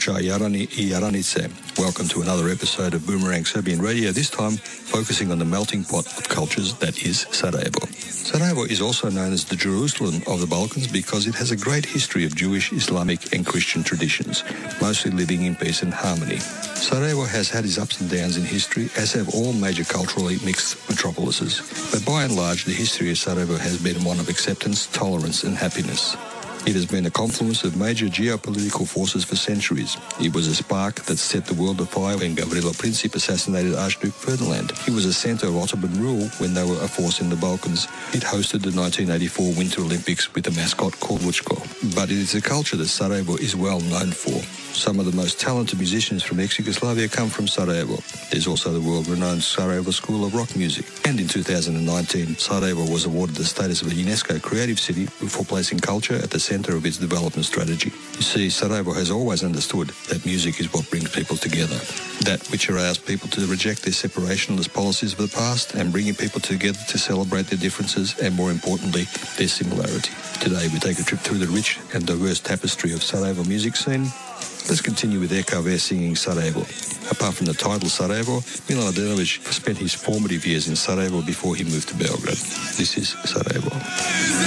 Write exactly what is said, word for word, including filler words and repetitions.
Kocha Jarani I Jaranice. Welcome to another episode of Boomerang Serbian Radio, this time focusing on the melting pot of cultures that is Sarajevo. Sarajevo is also known as the Jerusalem of the Balkans because it has a great history of Jewish, Islamic and Christian traditions, mostly living in peace and harmony. Sarajevo has had its ups and downs in history, as have all major culturally mixed metropolises. But by and large, the history of Sarajevo has been one of acceptance, tolerance and happiness. It has been a confluence of major geopolitical forces for centuries. It was a spark that set the world afire when Gavrilo Princip assassinated Archduke Ferdinand. It was a centre of Ottoman rule when they were a force in the Balkans. It hosted the nineteen eighty-four Winter Olympics with a mascot called Vučko. But it is a culture that Sarajevo is well known for. Some of the most talented musicians from ex-Yugoslavia come from Sarajevo. There's also the world-renowned Sarajevo School of Rock Music. And in two thousand nineteen, Sarajevo was awarded the status of a UNESCO Creative City for placing culture at the centre of its development strategy. You see, Sarajevo has always understood that music is what brings people together. That which allows people to reject their separationist policies of the past and bringing people together to celebrate their differences and, more importantly, their similarity. Today we take a trip through the rich and diverse tapestry of Sarajevo music scene. Let's continue with Erkaver singing Sarajevo. Apart from the title Sarajevo, Milan Adenovic spent his formative years in Sarajevo before he moved to Belgrade. This is Sarajevo.